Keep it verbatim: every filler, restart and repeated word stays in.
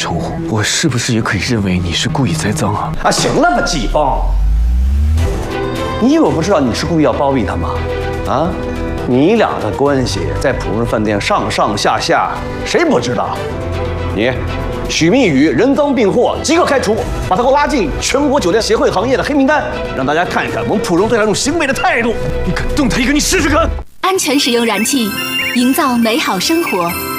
称呼，我是不是也可以认为你是故意栽赃啊？ 啊，行了吧，季风，你以为我不知道你是故意要包庇他吗？啊，你俩的关系在普润饭店上上下下，谁不知道？你。 许密宇人赃并获，即刻开除，把他给我拉进全国酒店协会行业的黑名单，让大家看一看我们普荣对他这种行为的态度。 你敢动他一个，你试试看！ 安全使用燃气，营造美好生活。